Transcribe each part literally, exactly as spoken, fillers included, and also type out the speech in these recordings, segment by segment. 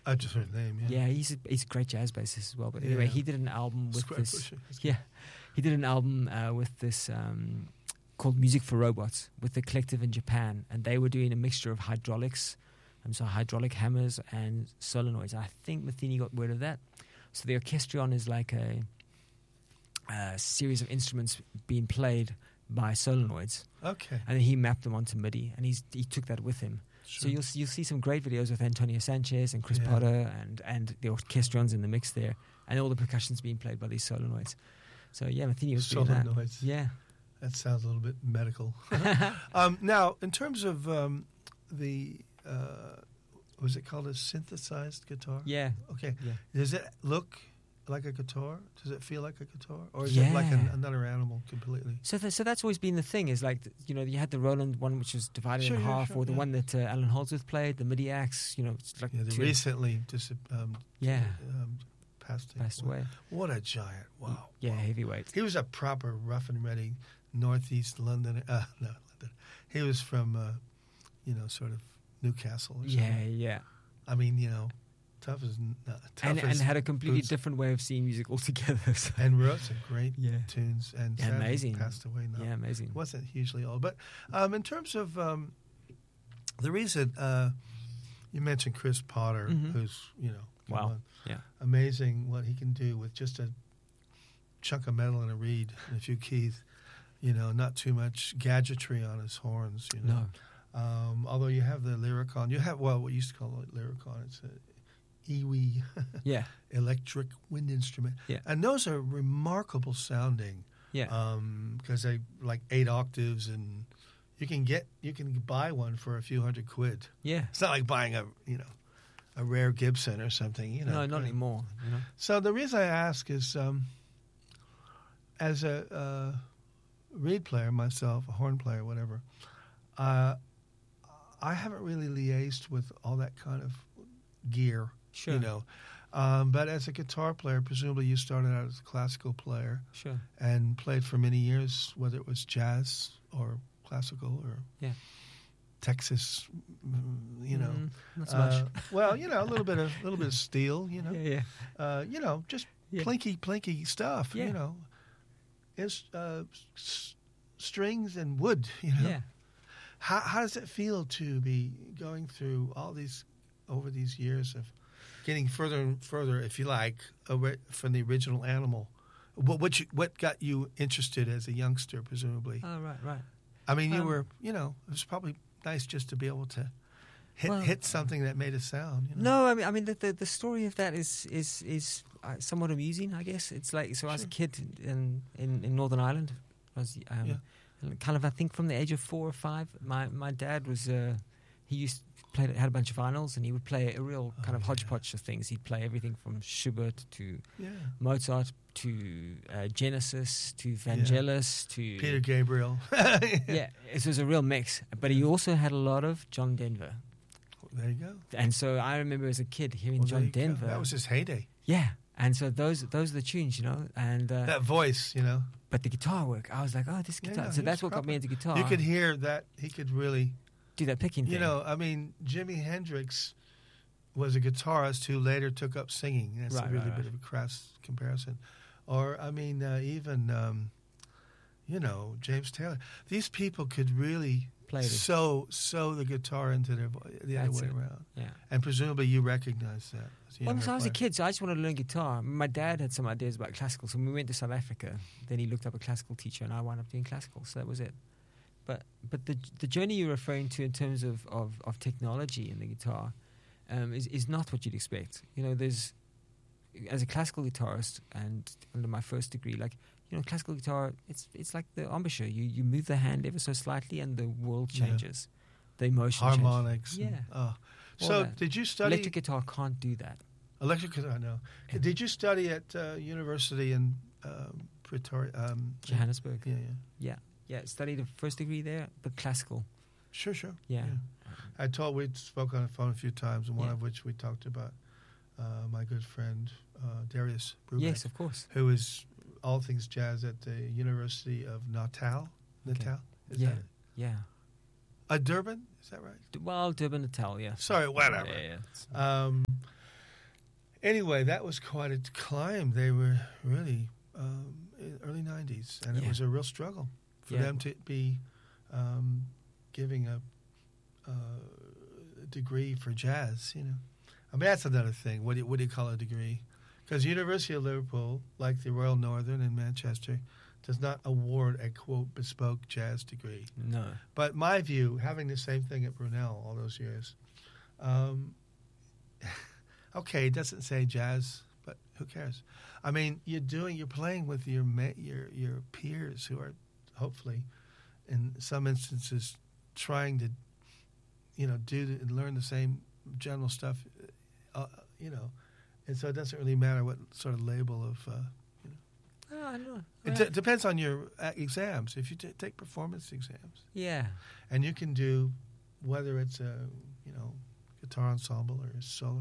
I just heard the name. Yeah, Yeah, he's a, he's a great jazz bassist as well. But anyway, Yeah. he did an album with Square this. Pusher. Yeah, he did an album uh, with this um, called Music for Robots with the collective in Japan, and they were doing a mixture of hydraulics, um, so hydraulic hammers and solenoids. I think Matheny got word of that. So the orchestrion is like a, a series of instruments being played by solenoids, Okay. and then he mapped them onto MIDI, and he's, he took that with him. Sure. So you'll see, you'll see some great videos with Antonio Sanchez and Chris Yeah. Potter and and the orchestrons in the mix there, and all the percussion's being played by these solenoids. So yeah, Matheny was doing that. Solenoids. Yeah. That sounds a little bit medical. um, now, in terms of um, the, uh, was it called a synthesized guitar? Yeah. Okay. Yeah. Does it look like a guitar? Does it feel like a guitar? Or is it like Yeah. an, another animal completely? So, th- so that's always been the thing. Is like th- you know you had the Roland one which was divided Sure, in yeah, half, sure, or the yeah. one that uh, Alan Holdsworth played, the MIDI axe. You know, it's like Yeah, they two- recently dis- um, yeah um, passed, passed away. What a giant. Wow. Yeah, wow. heavyweight. He was a proper rough and ready northeast London. Uh, no, London. He was from, uh, you know, sort of Newcastle or something. Yeah, yeah, I mean, you know, tough as n- uh, tough and as and had a completely boots. different way of seeing music altogether. So. And wrote some great Yeah. tunes. And Yeah, sadly amazing. passed away now. Yeah, amazing. Wasn't hugely old. But um, in terms of um, the reason uh, you mentioned Chris Potter, Mhm. who's, you know, come Wow. on, Yeah. amazing what he can do with just a chunk of metal and a reed and a few keys. You know, not too much gadgetry on his horns. You know, No. um, although you have the Lyricon, you have well, what you used to call it Lyricon. It's a E W I Yeah. electric wind instrument, Yeah. and those are remarkable sounding Yeah. because they like eight octaves, and you can get you can buy one for a few hundred quid. Yeah. It's not like buying a you know a rare Gibson or something. You know, No, not anymore. You know. So the reason I ask is, um, as a uh, reed player myself, a horn player, whatever, uh, I haven't really liaised with all that kind of gear, Sure. you know. Um, but as a guitar player, presumably you started out as a classical player Sure. and played for many years, whether it was jazz or classical or Yeah. Texas, mm, you know. Mm, not so Uh, much. well, you know, a little bit of a little bit of steel, you know. Yeah. Yeah. Uh, you know, just Yeah. plinky, plinky stuff. Yeah. You know, it's uh, s- strings and wood. You know, Yeah. how how does it feel to be going through all these over these years of getting further and further, if you like, away from the original animal? What what you, what got you interested as a youngster, presumably? Oh, right, right. I mean, you um, were, you know, it was probably nice just to be able to hit Well- hit something that made a sound. You know? No, I mean, I mean, the the, the story of that is is is uh, somewhat amusing, I guess. It's like so. I was a Sure. kid in, in, in Northern Ireland. I was um, Yeah. kind of, I think, from the age of four or five. My my dad was uh, he used played had a bunch of vinyls, and he would play a real kind Oh, of yeah. hodgepodge of things. He'd play everything from Schubert to Yeah. Mozart to uh, Genesis to Yeah. Vangelis to Peter Gabriel. Yeah, it was a real mix. But he also had a lot of John Denver. There you go. And so I remember as a kid hearing Well, there John you go. Denver. That was his heyday. Yeah, and so those those are the tunes, you know. And uh, That voice, you know. but the guitar work, I was like, oh, this Yeah, guitar. no, so he that's was what got me proper. into guitar. You could hear that he could really, do that picking thing. you know, I mean, Jimi Hendrix was a guitarist who later took up singing. That's Right, a really right, bit right. of a crass comparison. Or, I mean, uh, even, um, you know, James Taylor. These people could really Play it. sew, sew the guitar into their vo- the other That's way it. around. Yeah. And presumably you recognize that. As a Well, younger so I was a player. kid, so I just wanted to learn guitar. My dad had some ideas about classical, so when we went to South Africa, then he looked up a classical teacher, and I wound up doing classical. So that was it. But but the the journey you're referring to in terms of, of, of technology in the guitar um, is is not what you'd expect. You know, there's as a classical guitarist and under my first degree, like you know, classical guitar, it's it's like the embouchure. You you move the hand ever so slightly, and the world Yeah. changes. The emotion Harmonics. changes. and- Yeah. oh. All So that. did you study Electric guitar can't do that. electric guitar? No. Yeah. Did you study at uh, university in um, Pretoria? Um, Johannesburg. Yeah, yeah. Yeah, yeah. Studied a first degree there, but classical. Sure, sure. Yeah. I told we spoke on the phone a few times, and one Yeah. of which we talked about uh, my good friend uh, Darius Brubeck, Yes, of course. who is all things jazz at the University of Natal. Natal, is yeah, that it? yeah. Uh, Durban, is that right? D- Well, Durban, Natal, yeah. Sorry, whatever. Yeah, yeah. It's- Um, Anyway, that was quite a climb. They were really um, in early nineties, and Yeah. it was a real struggle for Yeah. them to be um, giving a, uh, degree for jazz. You know, I mean that's another thing. What do you, what do you call a degree? Because University of Liverpool, like the Royal Northern in Manchester, does not award a quote bespoke jazz degree. No. But my view, having the same thing at Brunel all those years, um, okay, it doesn't say jazz, but who cares? I mean, you're doing, you're playing with your ma- your your peers who are hopefully, in some instances, trying to, you know, do the, and learn the same general stuff, uh, you know, and so it doesn't really matter what sort of label of. Uh, Oh, I know. It d- depends on your uh, exams. If you t- take performance exams, Yeah. and you can do whether it's a you know guitar ensemble or a solo,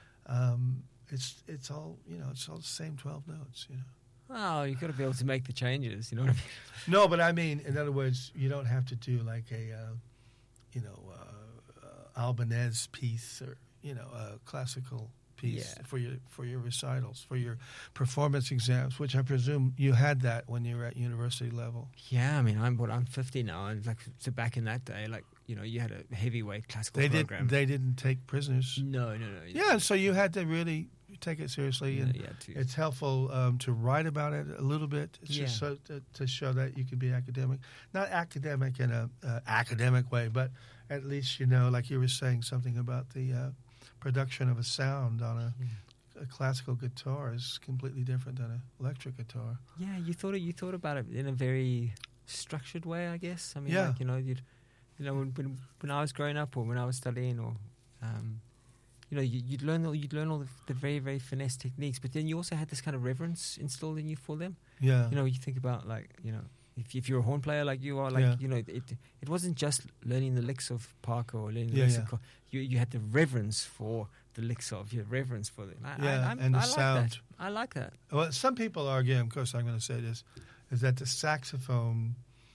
um, it's it's all you know it's all the same twelve notes. You know. Oh, you've got to be able to make the changes. You know what I mean? No, but I mean, in other words, you don't have to do like a uh, you know uh, uh, Albanese piece or you know a classical piece Yeah. for your for your recitals, for your performance exams, which I presume you had that when you were at university level. Yeah, I mean, I'm what I'm fifty now, and like so back in that day, like you know, you had a heavyweight classical They program. did. They didn't take prisoners. no, no, no. Yeah, so you had to really take it seriously, yeah, and yeah, too. it's helpful um, to write about it a little bit. It's Yeah. just so to, to show that you can be academic, not academic in a uh, academic way, but at least you know, like you were saying, something about the uh, production of a sound on a. Yeah. A classical guitar is completely different than an electric guitar. Yeah, you thought it, you thought about it in a very structured way, I guess. I mean, Yeah. like, you know, you'd, you know, when, when when I was growing up or when I was studying, or, um, you know, you, you'd learn all you'd learn all the, the very very finesse techniques, but then you also had this kind of reverence installed in you for them. Yeah, You know, you think about like, you know, if if you're a horn player like you are, like Yeah. you know, it it wasn't just learning the licks of Parker or learning the Yeah, licks yeah. of Col- you you had the reverence for the licks of your reverence for them. I, Yeah, I, I'm, and the I like sound. That. I like that. well, some people argue, of course I'm going to say this, is that the saxophone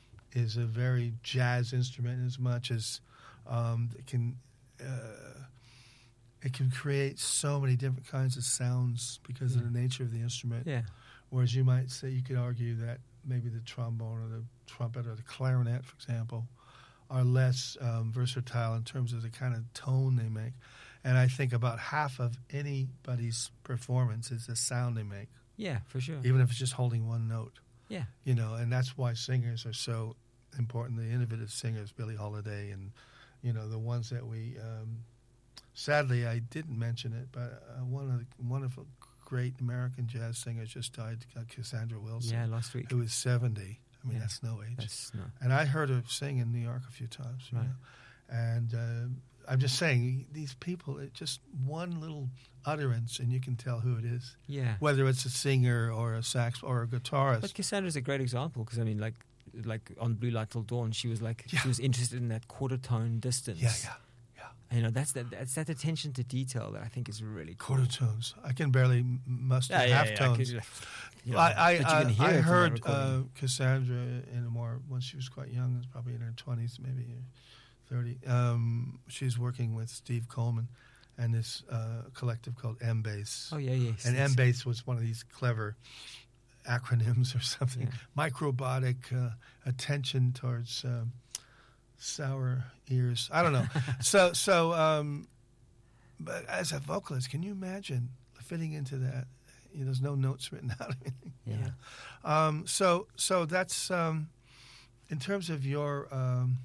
is a very jazz instrument as much as um, it can uh, it can create so many different kinds of sounds because of Yeah. the nature of the instrument. Yeah. Whereas you might say, you could argue that maybe the trombone or the trumpet or the clarinet, for example, are less um, versatile in terms of the kind of tone they make. And I think about half of anybody's performance is the sound they make, Yeah, for sure. even if it's just holding one note. Yeah. You know, and that's why singers are so important. The innovative singers, Billie Holiday, and you know the ones that we. Um, sadly, I didn't mention it, but uh, one of the wonderful, great American jazz singers just died, uh, Cassandra Wilson, Yeah, last week. who was seventy. I mean, Yeah. that's no age. That's no. And I heard her sing in New York a few times. You Right. know? And uh, I'm just saying, these people, it just one little utterance, and you can tell who it is, Yeah. whether it's a singer or a sax or a guitarist. But Cassandra's a great example because I mean, like, like on Blue Light Till Dawn, she was like Yeah. she was interested in that quarter tone distance. yeah, yeah. You know, that's that that's that attention to detail that I think is really cool. Quarter tones. I can barely m- muster Yeah, yeah, half yeah, tones. 'cause, you know, I, I, but you can I, hear I it in that heard recording. uh, Cassandra in a more when she was quite young, was probably in her twenties, maybe thirty. Um, she's working with Steve Coleman and this uh, collective called M-Bass. Oh yeah, yes. and yes. M-Bass was one of these clever acronyms or something. Yeah. Microbotic uh, attention towards um, sour ears. I don't know. so, so, um, but as a vocalist, can you imagine fitting into that? You know, there's no notes written out or anything. you Yeah. know. Um, so, so that's um, in terms of your um,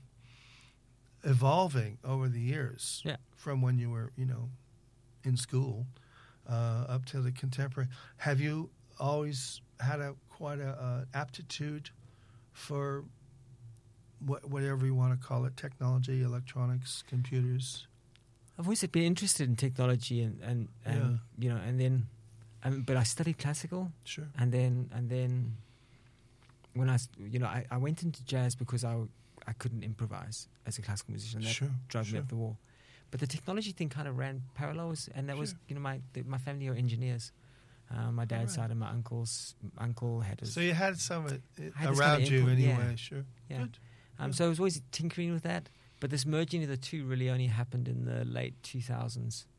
evolving over the years. Yeah. From when you were, you know, in school uh, up to the contemporary. Have you always had a quite a uh, aptitude for what, whatever you want to call it, technology, electronics, computers? I've always been interested in technology and and, and you know, and then, um, but I studied classical, Sure. and then and then when I s- you know I, I went into jazz because I I couldn't improvise as a classical musician. That Sure. drove sure. me up the wall. But the technology thing kind of ran parallels, and that was Sure. you know my the, my family are engineers. Uh, my dad's Alright. side and my uncle's uncle had his So you had some uh, I had this around kind of you input, yeah. anyway, sure. Yeah. Good. Um, Yeah. so I was always tinkering with that. But this merging of the two really only happened in the late two thousands.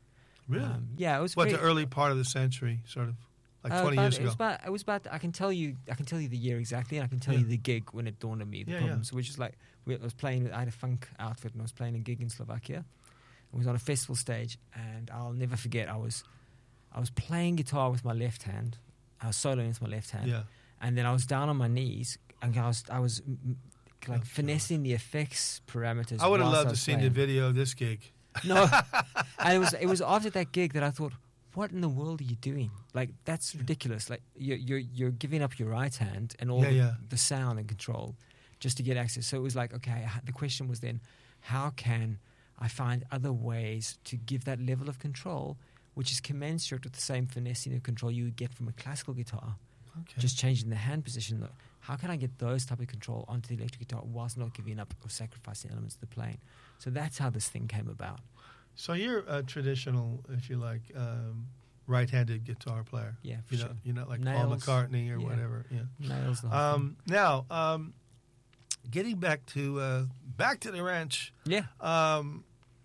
Really? Um, yeah, it was What, very, the early part of the century, sort of, like uh, twenty about- years it ago? was about it was about I can tell you I can tell you the year exactly, and I can tell Yeah. you the gig when it dawned on me the Yeah, problem. yeah. So which is like we, I was playing I had a funk outfit and I was playing a gig in Slovakia. I was on a festival stage, and I'll never forget I was I was playing guitar with my left hand. I was soloing with my left hand. Yeah. And then I was down on my knees, and I was I was mm, mm, like Oh, finessing the effects parameters. I would have whilst loved I to was see the playing. video of this gig. No, and it was it was after that gig that I thought, what in the world are you doing? Like that's Yeah. ridiculous. Like you're you're you're giving up your right hand and all Yeah, the, yeah. the sound and control just to get access. So it was like, okay, h- the question was then, how can I find other ways to give that level of control, which is commensurate with the same finessing of control you would get from a classical guitar? Okay. Just changing the hand position. Look, how can I get those type of control onto the electric guitar whilst not giving up or sacrificing elements of the playing? So that's how this thing came about. So you're a traditional, if you like, um, right-handed guitar player. Yeah, for You're sure. not, you're not like Paul Nails, McCartney or yeah. whatever. Yeah. Nails the whole Um, now, um, getting back to uh, back to the ranch. thing. Yeah. Um,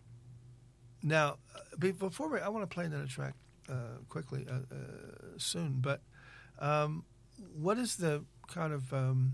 now, uh, be- before we, I want to play another track uh, quickly uh, uh, soon. But um, what is the kind of um,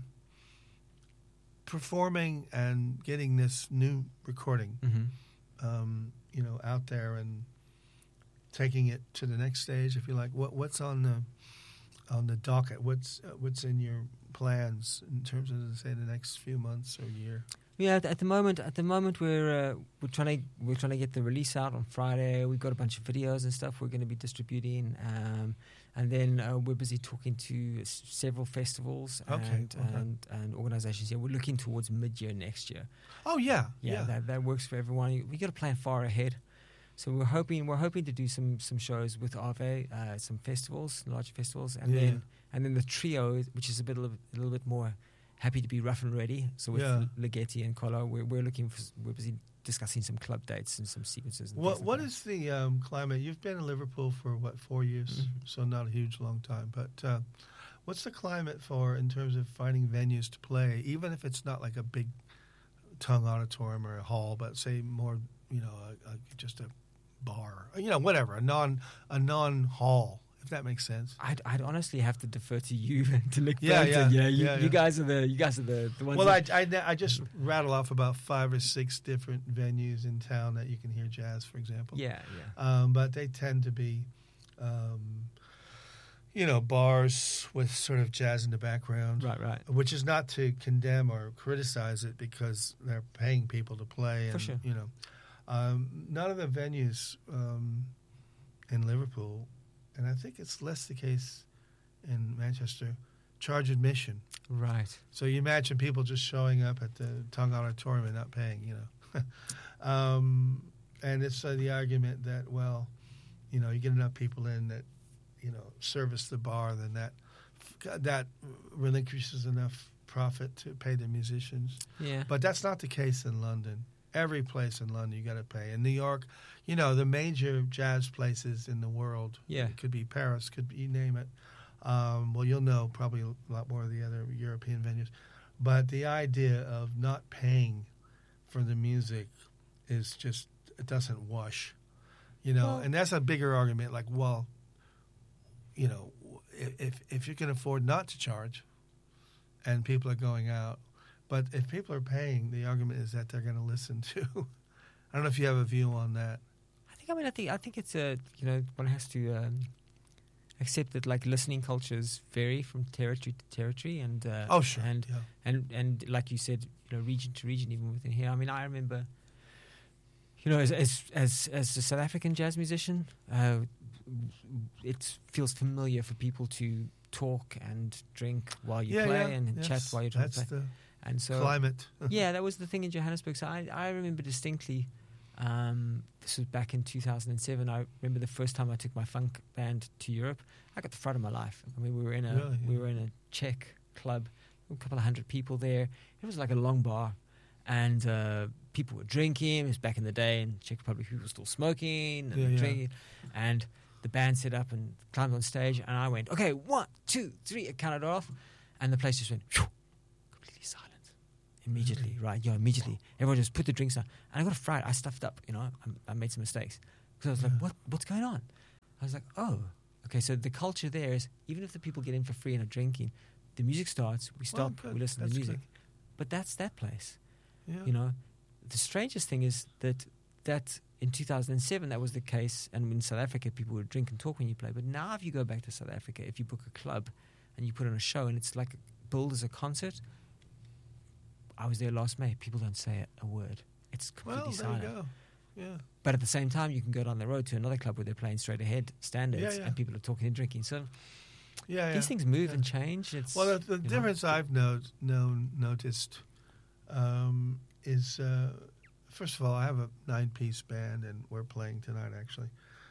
performing and getting this new recording, Mm-hmm. um, you know, out there and taking it to the next stage, if you like? What what's on the on the docket? What's uh, what's in your plans in terms of, say, the next few months or year? Yeah, at, at the moment, at the moment we're uh, we're trying to we're trying to get the release out on Friday. We've got a bunch of videos and stuff we're going to be distributing, um, and then uh, we're busy talking to s- several festivals Okay, and, okay. and and organisations. Yeah, we're looking towards mid-year next year. Oh yeah, Yeah, yeah. That, that works for everyone. We got to plan far ahead. So we're hoping we're hoping to do some some shows with Ave, uh, some festivals, large festivals, and Yeah, then yeah. and then the trio, which is a bit a little, a little bit more happy to be rough and ready. So with Yeah. Ligeti and Colo, we're we're looking for s- we're busy discussing some club dates and some sequences. And What things like what that. is the um, climate? You've been in Liverpool for what, four years, Mhm. so not a huge long time. But uh, what's the climate for in terms of finding venues to play, even if it's not like a big tongue auditorium or a hall, but say more, you know, a, a, just a bar, you know, whatever, a non a non hall, if that makes sense. I'd, I'd honestly have to defer to you to look Yeah, back. yeah, and yeah, you, yeah, you yeah. guys are the you guys are the, the ones. Well, that, I, I, I just rattle off about five or six different venues in town that you can hear jazz, for example. yeah, yeah. Um, but they tend to be, um, you know, bars with sort of jazz in the background, Right, right. which is not to condemn or criticize it because they're paying people to play. For And, sure. you know, um, none of the venues um, in Liverpool, and I think it's less the case in Manchester, charge admission. Right. So you imagine people just showing up at the Tongue Auditorium and not paying, you know. um, and it's uh, the argument that, well, you know, you get enough people in that, you know, service the bar, then that that relinquishes enough profit to pay the musicians. Yeah. But that's not the case in London. Every place in London you got to pay. In New York, you know, the major jazz places in the world. Yeah. It could be Paris, could be, you name it. Um, well, you'll know probably a lot more of the other European venues. But the idea of not paying for the music is just, it doesn't wash. You know, Well- and that's a bigger argument. Like, well, you know, if if you can afford not to charge and people are going out, but if people are paying, the argument is that they're going to listen to. I don't know if you have a view on that. I think I mean I think I think it's a you know one has to um, accept that like listening cultures vary from territory to territory and uh, Oh, sure. and yeah. and and like you said, you know, region to region, even within here. I mean, I remember, you know, as as as, as a South African jazz musician, uh, it feels familiar for people to talk and drink while you yeah, play yeah. and Yes, chat while you're trying That's to play. the And so, climate. yeah, that was the thing in Johannesburg. So I I remember distinctly. Um, this was back in two thousand seven. I remember the first time I took my funk band to Europe. I got the fright of my life. I mean, we were in a Really? we were in a Czech club, a couple of hundred people there. It was like a long bar, and uh, people were drinking. It was back in the day in Czech Republic. People were still smoking and Yeah, yeah. drinking, and the band set up and climbed on stage. And I went, okay, one, two, three. I counted off, and the place just went phew, completely silent. Immediately, right? Yeah, immediately. Everyone just put the drinks down. And I got a fright. I stuffed up, you know. I, I made some mistakes. Because I was Yeah. like, what, what's going on? I was like, oh, okay. So the culture there is, even if the people get in for free and are drinking, the music starts, we Well, stop, good. we listen That's to the music. good. But that's that place, Yeah. you know. The strangest thing is that that in two thousand seven that was the case, and in South Africa people would drink and talk when you play. But now if you go back to South Africa, if you book a club and you put on a show and it's like billed as a concert, I was there last May, people don't say a word. It's completely Well, there silent. you go. Yeah. But at the same time, you can go down the road to another club where they're playing straight ahead standards, Yeah, yeah. and people are talking and drinking. So Yeah, yeah. these things move yeah. and change. It's, Well, the, the you know. difference I've no, known, noticed um, is, uh, first of all, I have a nine-piece band, and we're playing tonight, actually,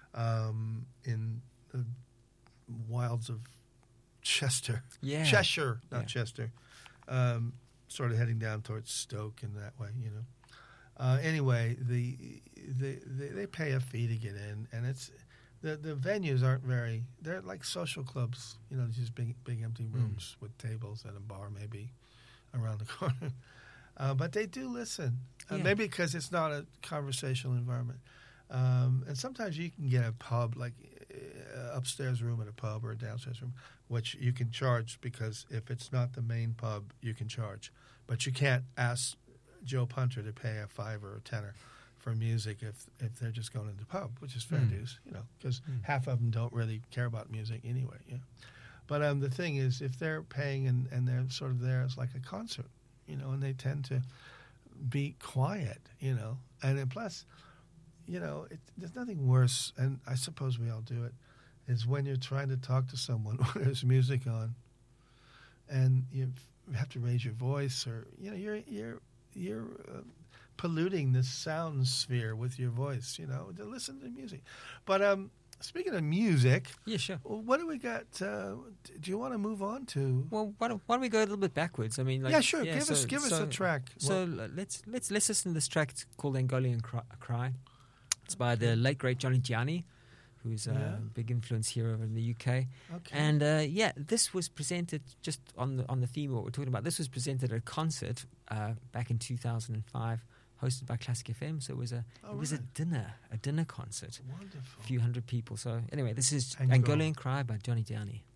um, in the wilds of Chester. Yeah. Cheshire, not Yeah. Chester. Um, sort of heading down towards Stoke in that way, you know. Uh, anyway, the, the, the they pay a fee to get in, and it's the the venues aren't very. They're like social clubs, you know, just big big empty rooms with tables and a bar maybe around the corner. Uh, but they do listen, uh, Yeah. maybe because it's not a conversational environment. Um, and sometimes you can get a pub, like uh, upstairs room at a pub or a downstairs room, which you can charge because if it's not the main pub, you can charge. But you can't ask Joe Punter to pay a five or a tenner for music if if they're just going to the pub, which is fair Mm. dues, you know, because Mm. half of them don't really care about music anyway. Yeah. But um, the thing is, if they're paying and, and they're sort of there, it's like a concert, you know, and they tend to be quiet, you know, and then plus, you know, it, there's nothing worse, and I suppose we all do it, is when you're trying to talk to someone when there's music on, and you have to raise your voice, or you know, you're you're you're uh, polluting the sound sphere with your voice, you know, to listen to music. But um, speaking of music, Yeah, sure. what do we got? Uh, do you want to move on to? Well, why don't, why don't we go a little bit backwards? I mean, like, yeah, sure. give us so- give us so- a track. So Well, l- let's let's let's listen to this track. It's called Angolan Cry. Cry. It's by the late great Johnny Gianni, who's a Yeah. big influence here over in the U K. okay. And uh, yeah, this was presented just on the on the theme of what we're talking about. This was presented at a concert uh, back in two thousand five, hosted by Classic F M. So it was a Oh, it was a right. dinner a dinner concert, Wonderful. a few hundred people. So anyway, this is Angola. Angolan Cry by Johnny Gianni.